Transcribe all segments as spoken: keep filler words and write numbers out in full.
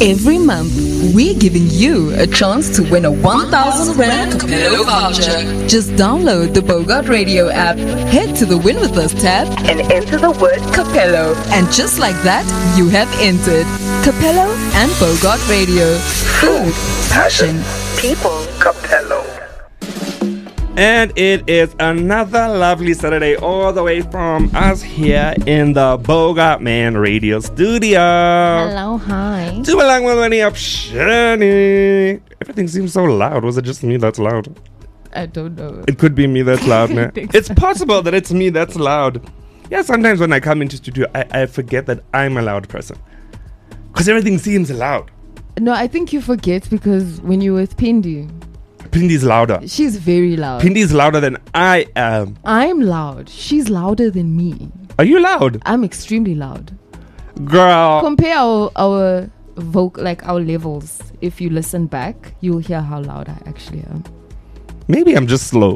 Every month, we're giving you a chance to win a one thousand rand Capello voucher. Just download the Bogart Radio app, head to the Win With Us tab, and enter the word Capello. And just like that, you have entered. Capello and Bogart Radio. Food, passion, people, Capello. And it is another lovely Saturday all the way from us here in the Bogart Man Radio studio. Hello, hi. Dumalang Malwani up Shani. Everything seems so loud. Was it just me that's loud? I don't know. It could be me that's loud, man. think It's so. possible that it's me that's loud. Yeah, sometimes when I come into studio, I, I forget that I'm a loud person. Because everything seems loud. No, I think you forget because when you're with Pindi, Pindy's louder. she's very loud. Pindy's louder than I am. I'm loud. She's louder than me. Are you loud? I'm extremely loud. Girl. Compare our our voc like our levels. If you listen back, you'll hear how loud I actually am. Maybe I'm just slow.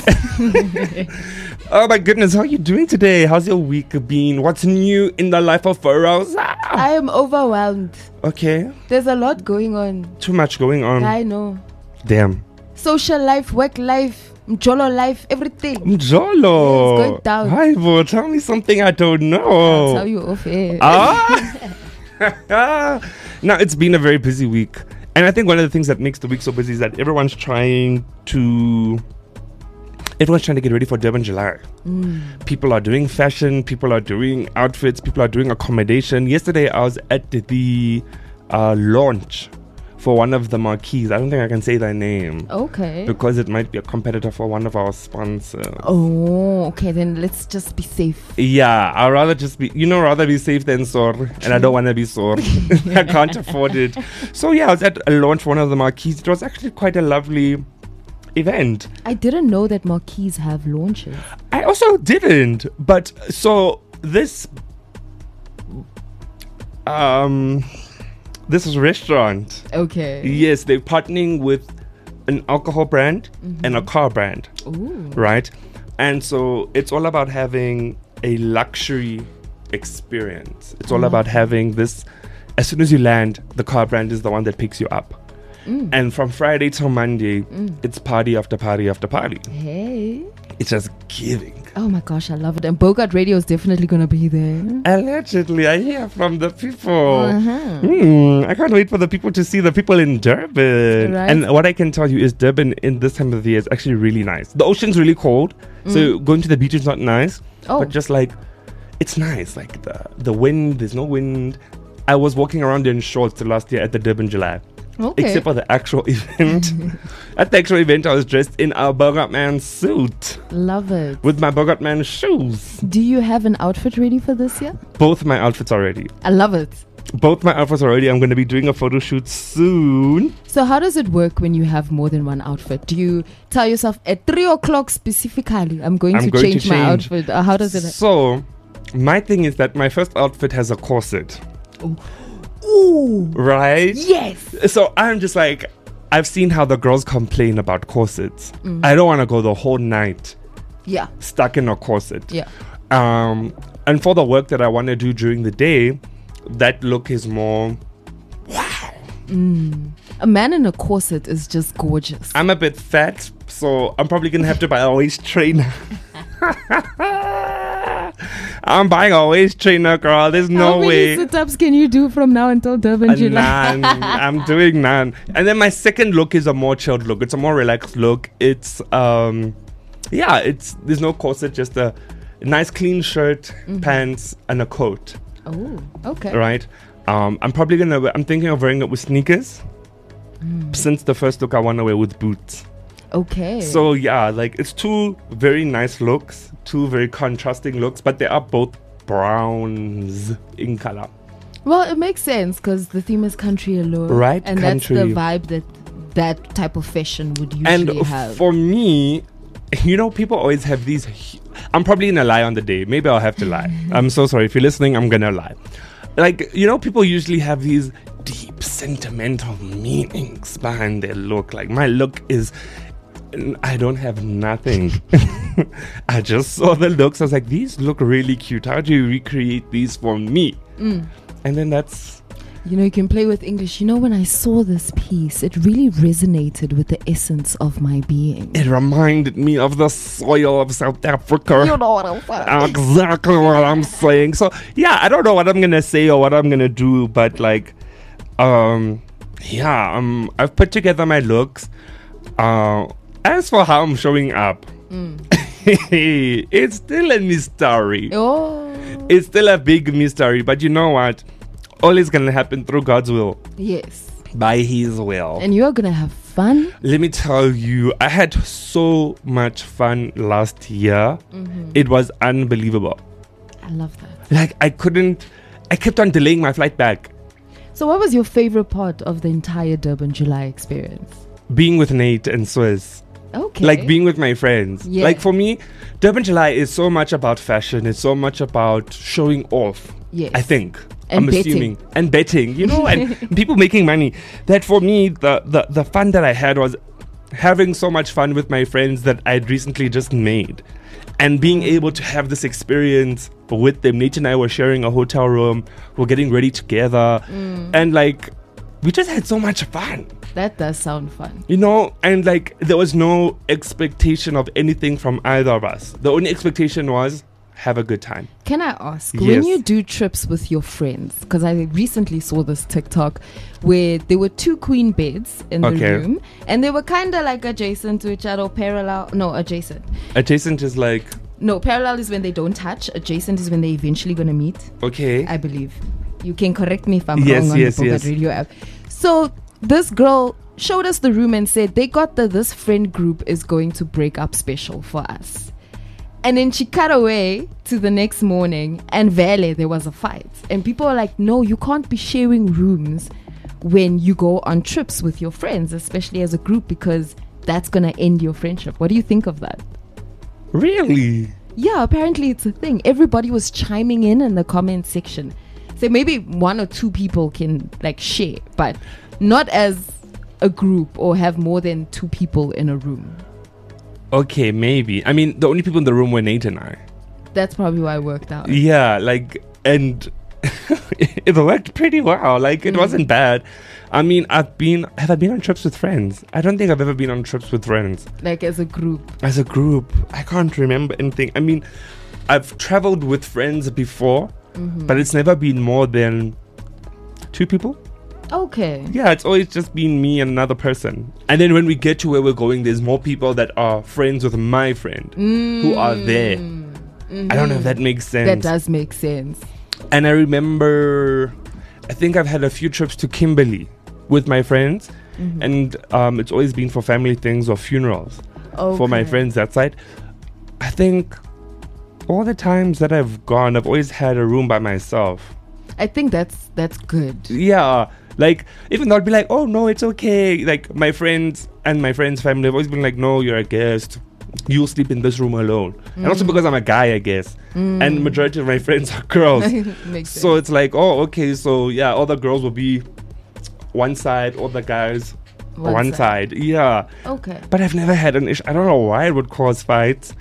Oh my goodness, how are you doing today? How's your week been? What's new in the life of Rosa? I am overwhelmed. Okay, There's a lot going on. too much going on. I know. Damn. Social life, work life, mjolo life, everything. Mjolo. Yeah, it's going down. Hi, Bo, tell me something I don't I'll know. tell you off air. Ah. Now, it's been a very busy week. And I think one of the things that makes the week so busy is that everyone's trying to... Everyone's trying to get ready for Durban July. Mm. People are doing fashion. People are doing outfits. People are doing accommodation. Yesterday, I was at the uh, launch for one of the marquees. I don't think I can say their name Okay. because it might be a competitor for one of our sponsors. Oh, okay. Then let's just be safe. Yeah, I'd rather just be, you know, rather be safe than sore. And I don't want to be sore. I can't afford it. So, yeah, I was at a launch for one of the marquees. It was actually quite a lovely event. I didn't know that marquees have launches. I also didn't. But so this um this restaurant, Okay. yes, they're partnering with an alcohol brand Mm-hmm. and a car brand, Ooh. right? And so it's all about having a luxury experience. It's all Oh. about having this, as soon as you land, the car brand is the one that picks you up. Mm. And from Friday till Monday, Mm. it's party after party after party. Hey. It's just giving. Oh my gosh, I love it. And Bogart Radio is definitely going to be there. Allegedly, I hear from the people. Uh-huh. Hmm, I can't wait for the people to see the people in Durban. Right. And what I can tell you is Durban in this time of the year is actually really nice. The ocean's really cold, so going to the beach is not nice. Oh. But just like, it's nice. Like the, the wind, there's no wind. I was walking around in shorts last year at the Durban July. Okay. Except for the actual event. At the actual event, I was dressed in a Bogart Man suit Love it. with my Bogart Man shoes. Do you have an outfit ready for this year? Both my outfits are ready. I love it. Both my outfits are ready. I'm going to be doing a photo shoot soon. So how does it work when you have more than one outfit? Do you tell yourself at three o'clock specifically, I'm going I'm to going to change my change. outfit? Or how does it? So, my thing is that my first outfit has a corset, Ooh. right? Yes. So, I'm just like, I've seen how the girls complain about corsets. Mm. I don't want to go the whole night Yeah. stuck in a corset. Yeah. Um, and for the work that I want to do during the day, that look is more... Mm. A man in a corset is just gorgeous. I'm a bit fat, so I'm probably going to have to buy a waist trainer. I'm buying a waist trainer, girl. There's no How many way. sit-ups can you do from now until Durban Uh, July? none. I'm doing none. And then my second look is a more chilled look. It's a more relaxed look. It's um, yeah. It's there's no corset, just a nice clean shirt, Mm-hmm. pants, and a coat. Oh, okay. Right. Um, I'm probably gonna. wear- I'm thinking of wearing it with sneakers. Mm. Since the first look, I want to wear with boots. Okay. So yeah, like it's two very nice looks, two very contrasting looks, but they are both browns in color. well, it makes sense because the theme is country alone, Right, And country. that's the vibe that that type of fashion would And usually have. for me, you know, people always have these. hu- I'm probably gonna lie on the day. Maybe I'll have to lie. I'm so sorry if you're listening. I'm gonna lie. Like, you know, people usually have these deep sentimental meanings behind their look. Like my look is. I don't have nothing. I just saw the looks. I was like, these look really cute. How do you recreate these for me? Mm. And then that's You know, you can play with English. You know, when I saw this piece, it really resonated with the essence of my being. It reminded me of the soil of South Africa. You know what I'm saying? Exactly what I'm saying. So yeah, I don't know what I'm gonna say or what I'm gonna do, but like, um, yeah, um, I've put together my looks. Uh, as for how I'm showing up, mm. it's still a mystery. Oh, it's still a big mystery. But you know what? All is gonna happen through God's will. Yes. By His will. And you are gonna have fun. Let me tell you, I had so much fun last year. Mm-hmm. It was unbelievable. I love that. Like I couldn't, I kept on delaying my flight back. So what was your favorite part of the entire Durban July experience? Being with Nate and Swizz. Okay. Like being with my friends. Yeah. Like for me, Durban July is so much about fashion. It's so much about showing off. Yes. I think. And I'm betting. assuming. And betting, you know, and people making money. That for me, the, the, the fun that I had was having so much fun with my friends that I'd recently just made. And being able to have this experience with them. Nate and I were sharing a hotel room. We're getting ready together. Mm. And like, we just had so much fun. That does sound fun. You know, and like, there was no expectation of anything from either of us. The only expectation was, have a good time. Can I ask, yes. when you do trips with your friends, because I recently saw this TikTok where there were two queen beds in okay. the room and they were kind of like adjacent to each other, parallel. No, adjacent. Adjacent is like... No, parallel is when they don't touch. Adjacent is when they're eventually going to meet. Okay. I believe. You can correct me if I'm yes, wrong on yes, the Bogart yes. Radio app. So this girl showed us the room and said they got the this friend group is going to break up special for us. And then she cut away to the next morning and Vele, there was a fight. And people are like, no, you can't be sharing rooms when you go on trips with your friends, especially as a group, because that's going to end your friendship. What do you think of that? Really? Yeah, apparently it's a thing. Everybody was chiming in in the comment section. So maybe one or two people can like share, but not as a group or have more than two people in a room. Okay, maybe. I mean, the only people in the room were Nate and I. That's probably why it worked out. Yeah, like, and it worked pretty well. Like, it mm. wasn't bad. I mean, I've been, have I been on trips with friends? I don't think I've ever been on trips with friends. Like as a group? As a group. I can't remember anything. I mean, I've traveled with friends before, mm-hmm. but it's never been more than two people. Okay. Yeah, it's always just been me and another person. And then when we get to where we're going, there's more people that are friends with my friend mm. who are there. Mm-hmm. I don't know if that makes sense. That does make sense. And I remember, I think I've had a few trips to Kimberley with my friends. Mm-hmm. And um, it's always been for family things or funerals okay. for my friends that side. I think all the times that I've gone, I've always had a room by myself. I think that's that's good. Yeah. Like, even though I'd be like, oh, no, it's okay. Like, my friends and my friends' family have always been like, no, you're a guest. You'll sleep in this room alone. Mm. And also because I'm a guy, I guess. Mm. And the majority of my friends are girls. Makes so sense. It's like, oh, okay. So, yeah, all the girls will be one side, all the guys one, one side. side. Yeah. Okay. But I've never had an issue. I don't know why it would cause fights.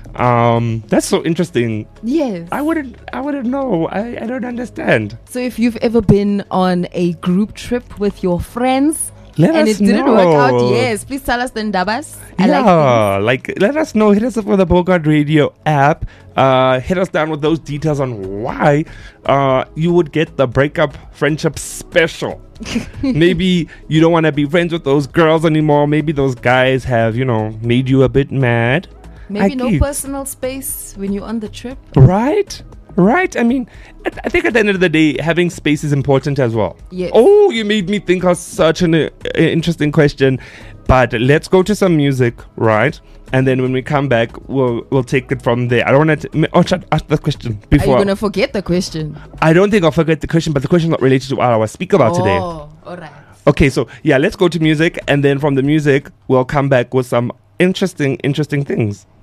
Um, that's so interesting. Yes. I wouldn't I wouldn't know. I, I don't understand. So if you've ever been on a group trip with your friends let and us it didn't know. work out, yes, please tell us the ndabas. I yeah, like, like let us know. Hit us up with the Bogart Radio app. Uh, hit us down with those details on why uh, you would get the breakup friendship special. Maybe you don't want to be friends with those girls anymore. Maybe those guys have, you know, made you a bit mad. Maybe I no keep. personal space when you're on the trip. Right? Right? I mean, I, I think at the end of the day, having space is important as well. Yes. Oh, you made me think of such an uh, interesting question. But let's go to some music, right? And then when we come back, we'll we'll take it from there. I don't want to... Oh, shut, ask the question before. Are you going to forget the question? I don't think I'll forget the question, but the question is not related to what I was speaking about oh, today. Oh, all right. Okay, so yeah, let's go to music. And then from the music, we'll come back with some interesting, interesting things.